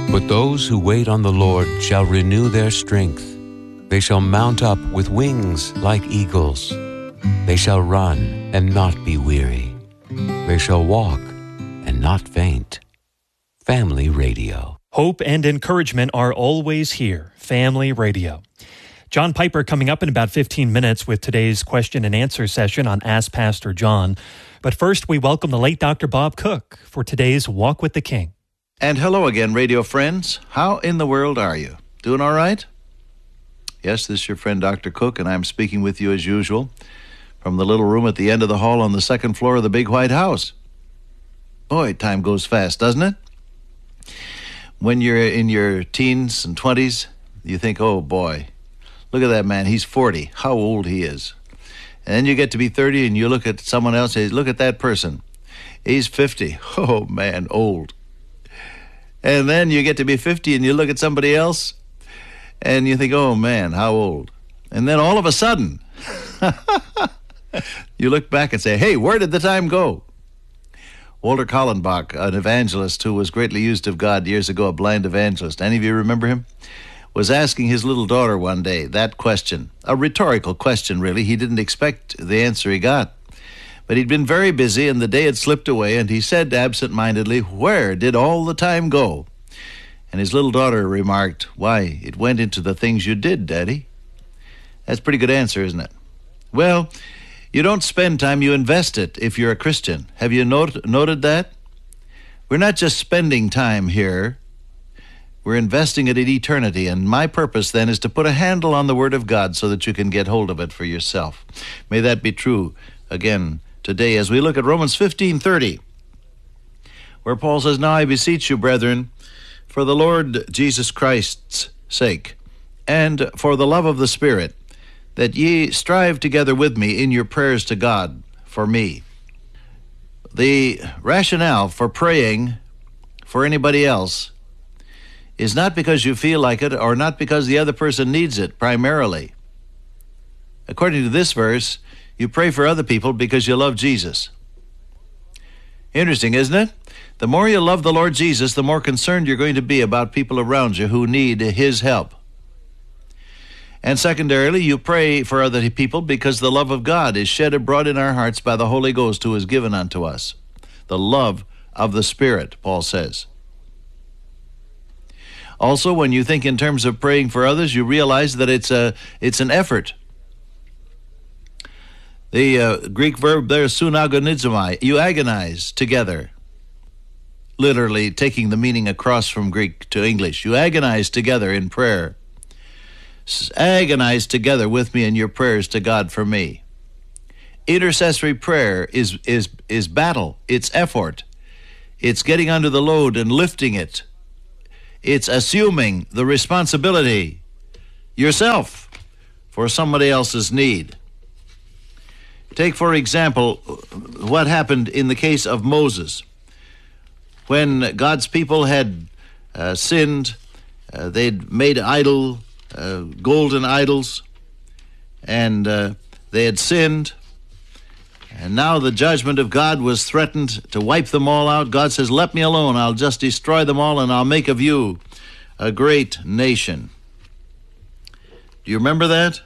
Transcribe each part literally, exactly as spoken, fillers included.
But those who wait on the Lord shall renew their strength. They shall mount up with wings like eagles. They shall run and not be weary. They shall walk and not faint. Family Radio. Hope and encouragement are always here. Family Radio. John Piper coming up in about fifteen minutes with today's question and answer session on Ask Pastor John. But first, we welcome the late Doctor Bob Cook for today's Walk with the King. And hello again, radio friends. How in the world are you? Doing all right? Yes, this is your friend Doctor Cook, and I'm speaking with you as usual from the little room at the end of the hall on the second floor of the big white house. Boy, time goes fast, doesn't it? When you're in your teens and twenties, you think, oh boy, look at that man, he's forty, how old he is. And then you get to be thirty and you look at someone else and say, look at that person, he's fifty, oh man, old. And then you get to be fifty and you look at somebody else and you think, oh man, how old. And then all of a sudden, you look back and say, hey, where did the time go? Walter Kallenbach, an evangelist who was greatly used of God years ago, a blind evangelist, any of you remember him? Was asking his little daughter one day that question, a rhetorical question really. He didn't expect the answer he got. But he'd been very busy and the day had slipped away, and he said absent-mindedly, where did all the time go? And his little daughter remarked, why, it went into the things you did, Daddy. That's a pretty good answer, isn't it? Well, you don't spend time, you invest it if you're a Christian. Have you not- noted that? We're not just spending time here. We're investing it in eternity, and my purpose then is to put a handle on the Word of God so that you can get hold of it for yourself. May that be true again today as we look at Romans fifteen thirty, where Paul says, now I beseech you, brethren, for the Lord Jesus Christ's sake, and for the love of the Spirit, that ye strive together with me in your prayers to God for me. The rationale for praying for anybody else is not because you feel like it or not because the other person needs it primarily. According to this verse, you pray for other people because you love Jesus. Interesting, isn't it? The more you love the Lord Jesus, the more concerned you're going to be about people around you who need His help. And secondarily, you pray for other people because the love of God is shed abroad in our hearts by the Holy Ghost who is given unto us. The love of the Spirit, Paul says. Also, when you think in terms of praying for others, you realize that it's a it's an effort. The uh, Greek verb there is sunagonizomai. You agonize together. Literally taking the meaning across from Greek to English. You agonize together in prayer. Agonize together with me in your prayers to God for me. Intercessory prayer is is is battle. It's effort. It's getting under the load and lifting it. It's assuming the responsibility yourself for somebody else's need. Take, for example, what happened in the case of Moses. When God's people had uh, sinned, uh, they'd made idol, uh, golden idols, and uh, they had sinned. And now the judgment of God was threatened to wipe them all out. God says, let me alone. I'll just destroy them all, and I'll make of you a great nation. Do you remember that?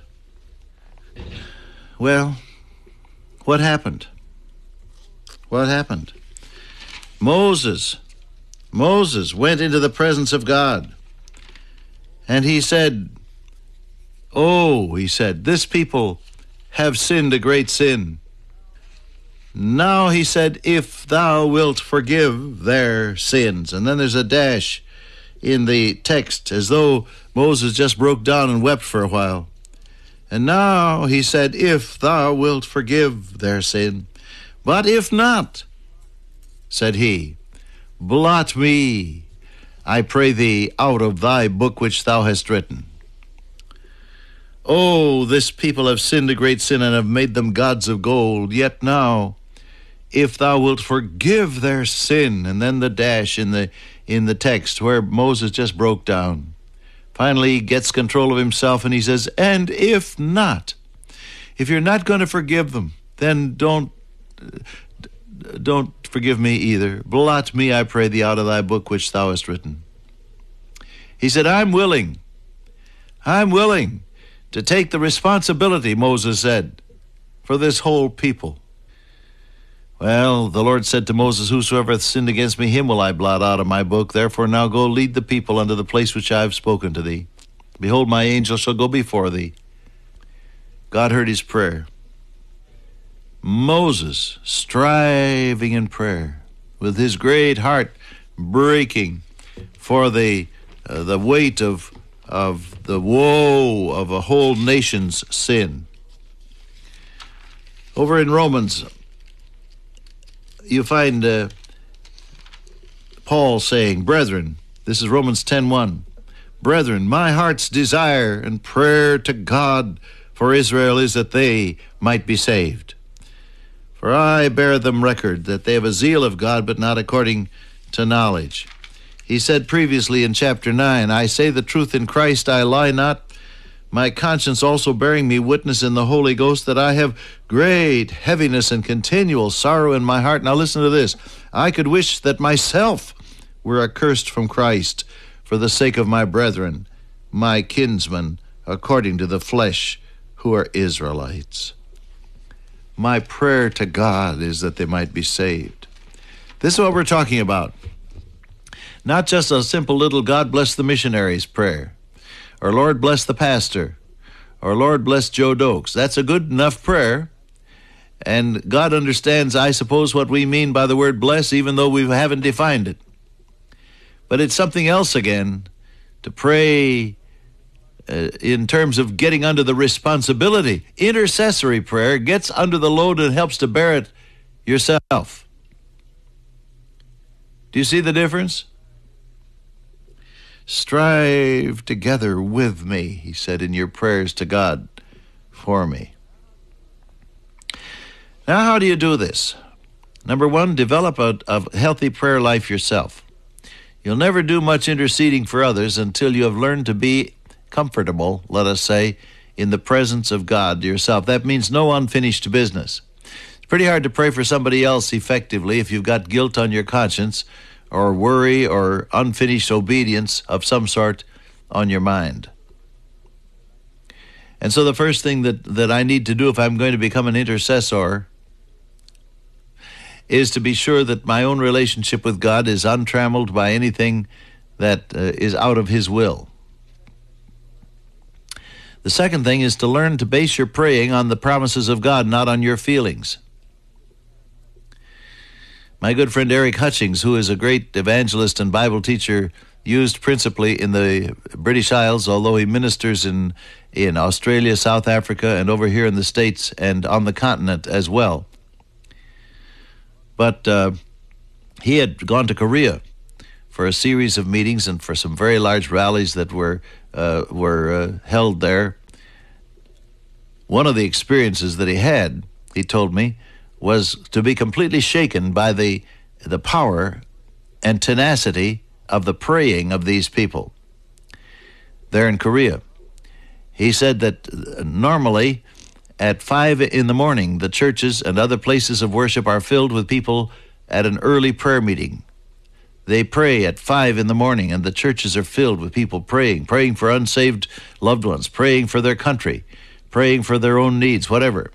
Well, what happened? What happened? Moses, Moses went into the presence of God, and he said, oh, he said, this people have sinned a great sin. Now, he said, if thou wilt forgive their sins. And then there's a dash in the text as though Moses just broke down and wept for a while. And now, he said, if thou wilt forgive their sin. But if not, said he, blot me, I pray thee, out of thy book which thou hast written. Oh, this people have sinned a great sin and have made them gods of gold. Yet now, if thou wilt forgive their sin, and then the dash in the in the text where Moses just broke down. Finally, he gets control of himself and he says, and if not, if you're not going to forgive them, then don't don't forgive me either. Blot me, I pray thee, out of thy book which thou hast written. He said, I'm willing. I'm willing to take the responsibility, Moses said, for this whole people. Well, the Lord said to Moses, whosoever hath sinned against me, him will I blot out of my book. Therefore now go lead the people unto the place which I have spoken to thee. Behold, my angel shall go before thee. God heard his prayer. Moses, striving in prayer, with his great heart breaking for the uh, the weight of of the woe of a whole nation's sin. Over in Romans, you find uh, Paul saying, brethren, this is Romans ten one, brethren, my heart's desire and prayer to God for Israel is that they might be saved. For I bear them record that they have a zeal of God, but not according to knowledge. He said previously in chapter nine, I say the truth in Christ, I lie not, my conscience also bearing me witness in the Holy Ghost that I have great heaviness and continual sorrow in my heart. Now listen to this. I could wish that myself were accursed from Christ for the sake of my brethren, my kinsmen, according to the flesh, who are Israelites. My prayer to God is that they might be saved. This is what we're talking about. Not just a simple little God bless the missionaries prayer, or Lord bless the pastor, or Lord bless Joe Dokes. That's a good enough prayer, and God understands, I suppose, what we mean by the word bless, even though we haven't defined it. But it's something else again to pray uh, in terms of getting under the responsibility. Intercessory prayer gets under the load and helps to bear it yourself. Do you see the difference? Strive together with me, he said, in your prayers to God for me. Now, how do you do this? Number one, develop a, a healthy prayer life yourself. You'll never do much interceding for others until you have learned to be comfortable, let us say, in the presence of God yourself. That means no unfinished business. It's pretty hard to pray for somebody else effectively if you've got guilt on your conscience, or worry, or unfinished obedience of some sort on your mind. And so the first thing that, that I need to do if I'm going to become an intercessor is to be sure that my own relationship with God is untrammeled by anything that uh, is out of His will. The second thing is to learn to base your praying on the promises of God, not on your feelings. My good friend Eric Hutchings, who is a great evangelist and Bible teacher, used principally in the British Isles, although he ministers in, in Australia, South Africa, and over here in the States and on the continent as well. But uh, he had gone to Korea for a series of meetings and for some very large rallies that were, uh, were uh, held there. One of the experiences that he had, he told me, was to be completely shaken by the the power and tenacity of the praying of these people there in Korea. He said that normally at five in the morning, the churches and other places of worship are filled with people at an early prayer meeting. They pray at five in the morning, and the churches are filled with people praying, praying for unsaved loved ones, praying for their country, praying for their own needs, whatever.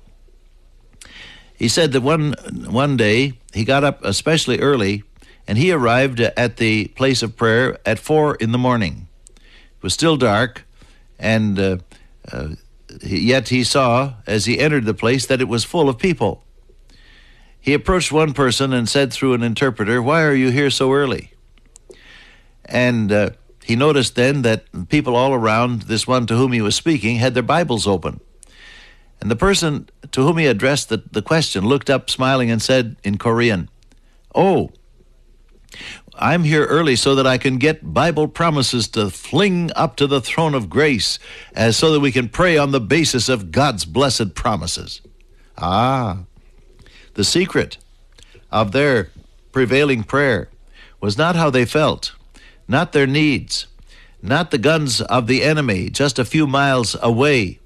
He said that one one day he got up especially early, and he arrived at the place of prayer at four in the morning. It was still dark, and uh, uh, yet he saw, as he entered the place, that it was full of people. He approached one person and said through an interpreter, "Why are you here so early?" And uh, he noticed then that people all around this one to whom he was speaking had their Bibles open. And the person to whom he addressed the, the question looked up smiling and said in Korean, "Oh, I'm here early so that I can get Bible promises to fling up to the throne of grace, as so that we can pray on the basis of God's blessed promises." Ah, the secret of their prevailing prayer was not how they felt, not their needs, not the guns of the enemy just a few miles away.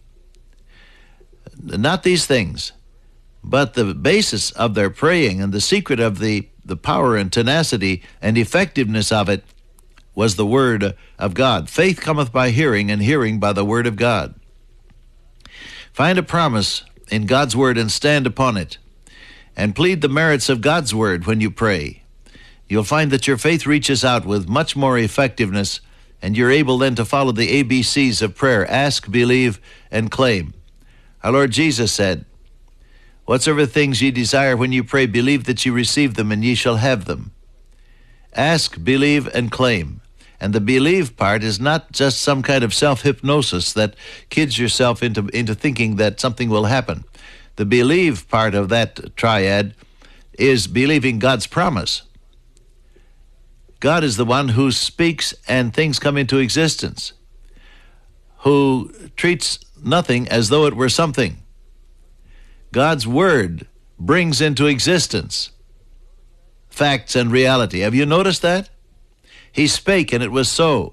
Not these things, but the basis of their praying and the secret of the, the power and tenacity and effectiveness of it was the word of God. Faith cometh by hearing, and hearing by the word of God. Find a promise in God's word and stand upon it, and plead the merits of God's word when you pray. You'll find that your faith reaches out with much more effectiveness, and you're able then to follow the A B Cs of prayer: ask, believe, and claim. Our Lord Jesus said, "Whatsoever things ye desire when you pray, believe that ye receive them, and ye shall have them." Ask, believe, and claim. And the believe part is not just some kind of self-hypnosis that kids yourself into, into thinking that something will happen. The believe part of that triad is believing God's promise. God is the one who speaks and things come into existence, who treats nothing as though it were something. God's word brings into existence facts and reality. Have you noticed that? He spake and it was so.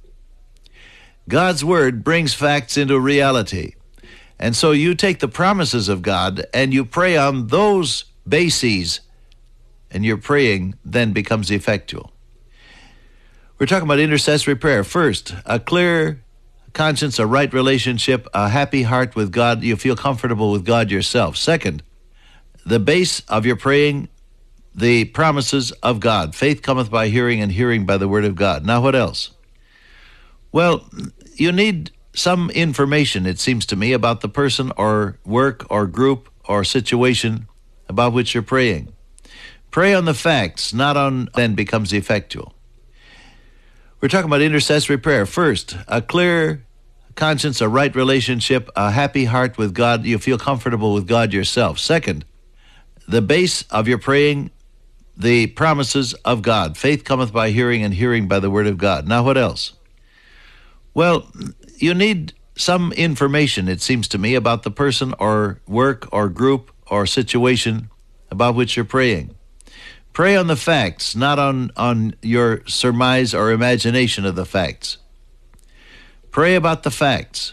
God's word brings facts into reality. And so you take the promises of God and you pray on those bases, and your praying then becomes effectual. We're talking about intercessory prayer. First, a clear conscience, a right relationship, a happy heart with God. You feel comfortable with God yourself. Second, the base of your praying, the promises of God. Faith cometh by hearing, and hearing by the word of God. Now what else? Well, you need some information, it seems to me, about the person or work or group or situation about which you're praying. Pray on the facts, not on then becomes effectual. We're talking about intercessory prayer. First, a clear conscience, a right relationship, a happy heart with God. You feel comfortable with God yourself. Second, the base of your praying, the promises of God. Faith cometh by hearing, and hearing by the word of God. Now what else? Well, you need some information, it seems to me, about the person or work or group or situation about which you're praying. Pray on the facts, not on, on your surmise or imagination of the facts. Pray about the facts.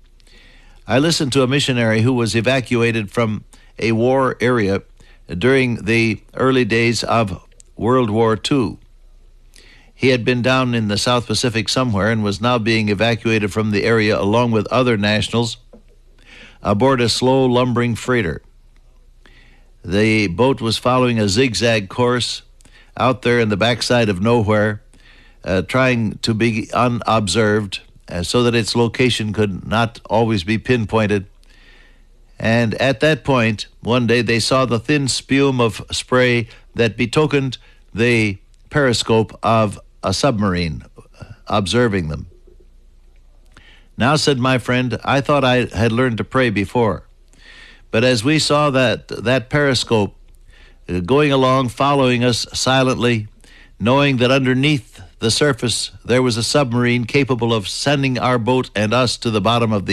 I listened to a missionary who was evacuated from a war area during the early days of World War Two. He had been down in the South Pacific somewhere and was now being evacuated from the area along with other nationals aboard a slow lumbering freighter. The boat was following a zigzag course out there in the backside of nowhere, uh, trying to be unobserved uh, so that its location could not always be pinpointed. And at that point, one day, they saw the thin spume of spray that betokened the periscope of a submarine observing them. "Now," said my friend, "I thought I had learned to pray before. But as we saw that that periscope going along, following us silently, knowing that underneath the surface there was a submarine capable of sending our boat and us to the bottom of the